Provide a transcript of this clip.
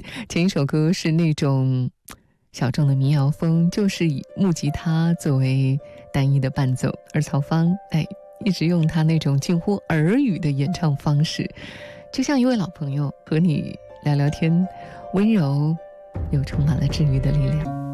前一首歌是那种小众的民谣风，就是以木吉他作为单一的伴奏，而曹芳一直用他那种近乎耳语的演唱方式，就像一位老朋友和你聊聊天，温柔又充满了治愈的力量。